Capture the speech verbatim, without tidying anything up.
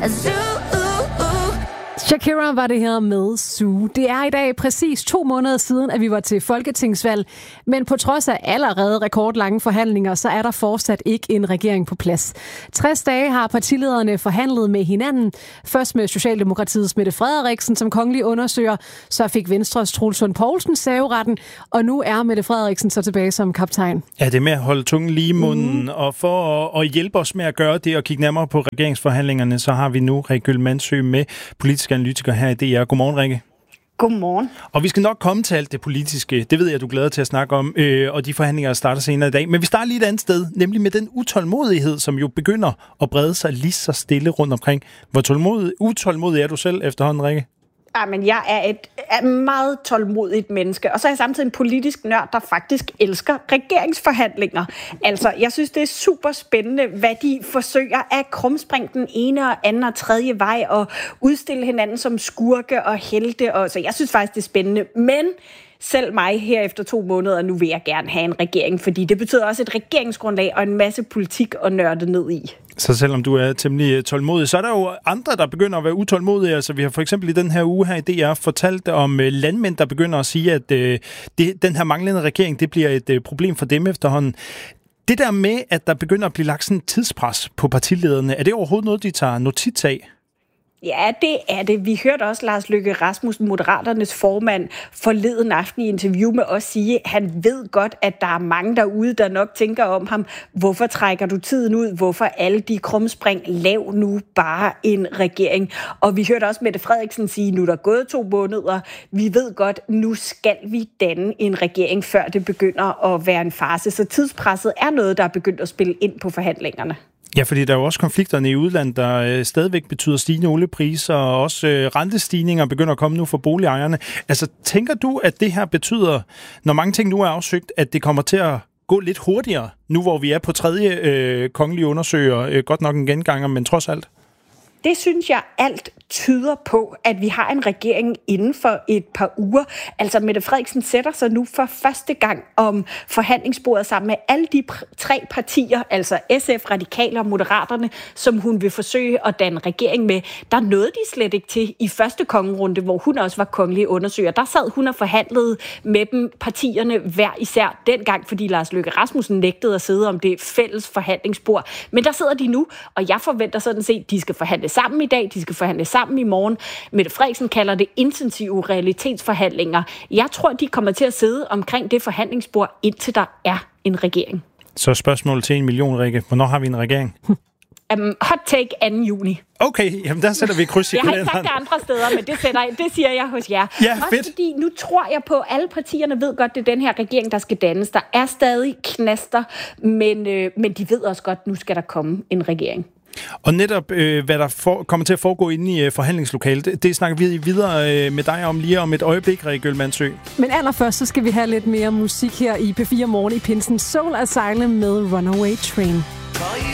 Shakira var det her med Zoo. Det er i dag præcis to måneder siden, at vi var til folketingsvalg. Men på trods af allerede rekordlange forhandlinger, så er der fortsat ikke en regering på plads. tres dage har partilederne forhandlet med hinanden. Først med Socialdemokratiets Mette Frederiksen som kongelig undersøger. Så fik Venstres Troels Lund Poulsen serveretten. Og nu er Mette Frederiksen så tilbage som kaptajn. Ja, det er med at holde tungen lige i munden. Mm. Og for at, at hjælpe os med at gøre det og kigge nærmere på regeringsforhandlingerne, så har vi nu Rikke Mandsø med, politisk analytiker her i D R. Godmorgen, Rikke. Godmorgen. Og vi skal nok komme til alt det politiske. Det ved jeg, du glæder til at snakke om. Øh, og de forhandlinger starter senere i dag. Men vi starter lige et andet sted, nemlig med den utålmodighed, som jo begynder at brede sig lige så stille rundt omkring. Hvor tålmodig, utålmodig er du selv efterhånden, Rikke? Ja, men jeg er et er meget tålmodigt menneske, og så er jeg samtidig en politisk nørd, der faktisk elsker regeringsforhandlinger. Altså, jeg synes, det er super spændende, hvad de forsøger at krumspringe den ene og anden og tredje vej, og udstille hinanden som skurke og helte, og så jeg synes faktisk, det er spændende. Men selv mig her efter to måneder, nu vil jeg gerne have en regering, fordi det betyder også et regeringsgrundlag og en masse politik at nørde ned i. Så selvom du er temmelig tålmodig, så er der jo andre, der begynder at være utålmodige. Altså, vi har for eksempel i den her uge her i D R fortalt om landmænd, der begynder at sige, at øh, det, den her manglende regering, det bliver et øh, problem for dem efterhånden. Det der med, at der begynder at blive lagt sådan en tidspres på partilederne, er det overhovedet noget, de tager notits af? Ja, det er det. Vi hørte også Lars Løkke Rasmussen, Moderaternes formand, forleden aften i interview med os sige, at han ved godt, at der er mange derude, der nok tænker om ham. Hvorfor trækker du tiden ud? Hvorfor alle de krumspring? Lav nu bare en regering. Og vi hørte også Mette Frederiksen sige, nu er der gået to måneder. Vi ved godt, nu skal vi danne en regering, før det begynder at være en farce. Så tidspresset er noget, der er begyndt at spille ind på forhandlingerne. Ja, fordi der er jo også konflikterne i udlandet, der øh, stadigvæk betyder stigende oliepriser, og også øh, rentestigninger begynder at komme nu for boligejerne. Altså, tænker du, at det her betyder, når mange ting nu er afsøgt, at det kommer til at gå lidt hurtigere, nu hvor vi er på tredje øh, kongelige undersøger, øh, godt nok en genganger, men trods alt? Det synes jeg alt tyder på, at vi har en regering inden for et par uger. Altså Mette Frederiksen sætter sig nu for første gang om forhandlingsbordet sammen med alle de pr- tre partier, altså S F, Radikale og Moderaterne, som hun vil forsøge at danne regering med. Der nåede de slet ikke til i første kongerunde, hvor hun også var kongelig undersøger. Der sad hun og forhandlede med dem, partierne hver især dengang, fordi Lars Løkke Rasmussen nægtede at sidde om det fælles forhandlingsbord. Men der sidder de nu, og jeg forventer sådan set, at de skal forhandle sammen i dag, de skal forhandle sammen i morgen. Mette Frederiksen kalder det intensive realitetsforhandlinger. Jeg tror, de kommer til at sidde omkring det forhandlingsbord, indtil der er en regering. Så spørgsmål til en million, Rikke. Hvornår har vi en regering? Um, hot take anden juni. Okay, jamen der sætter vi kryds i kalenderen. Jeg har ikke sagt det andre steder, men det, sætter, det siger jeg hos jer. Ja, også fedt. Fordi nu tror jeg på, at alle partierne ved godt, det er den her regering, der skal dannes. Der er stadig knaster, men, øh, men de ved også godt, at nu skal der komme en regering. Og netop, øh, hvad der for, kommer til at foregå inde i øh, forhandlingslokalet, det, det snakker vi videre øh, med dig om lige om et øjeblik, Rikke Mandsø. Men allerførst, så skal vi have lidt mere musik her i P fire Morgen i Pinsen. Soul Asylum med Runaway Train.